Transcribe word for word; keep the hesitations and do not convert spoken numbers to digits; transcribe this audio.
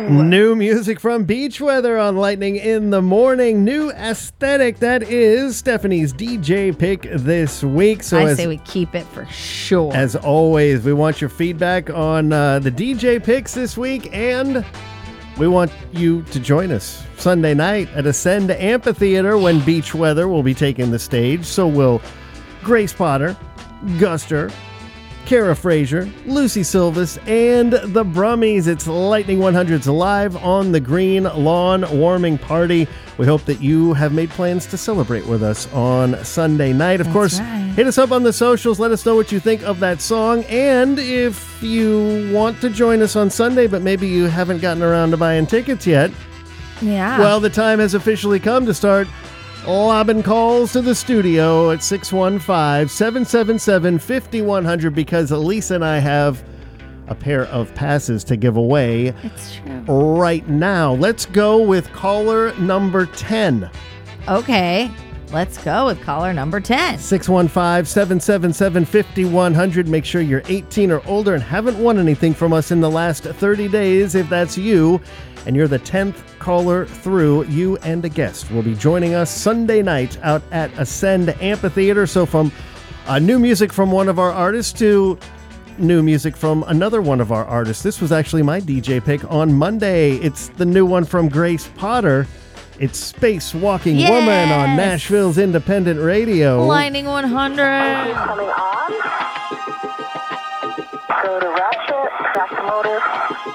New music from Beach Weather on Lightning in the Morning. New aesthetic, that is Stephanie's D J pick this week. So I as, say we keep it for sure. As always, we want your feedback on uh, the D J picks this week, and we want you to join us Sunday night at Ascend Amphitheater when Beach Weather will be taking the stage. So will Grace Potter, Guster, Kara Frazier, Lucy Silvis, and the Brummies. It's Lightning one hundred's live on the green lawn warming party. We hope that you have made plans to celebrate with us on Sunday night. Of That's course, right. Hit us up on the socials. Let us know what you think of that song. And if you want to join us on Sunday, but maybe you haven't gotten around to buying tickets yet, Yeah. well, the time has officially come to start lobbing calls to the studio at six one five, seven seven seven, five one zero zero because Lisa and I have a pair of passes to give away It's true. right now. Let's go with caller number ten. Okay. Let's go with caller number ten. six one five, seven seven seven, five one zero zero. Make sure you're eighteen or older and haven't won anything from us in the last thirty days. If that's you, and you're the tenth caller through, you and a guest will be joining us Sunday night out at Ascend Amphitheater. So from uh, new music from one of our artists to new music from another one of our artists. This was actually my D J pick on Monday. It's the new one from Grace Potter. It's Space Walking Yes! Woman on Nashville's Independent Radio. Lightning one hundred. Coming on. Go to Ratchet, crack the motor.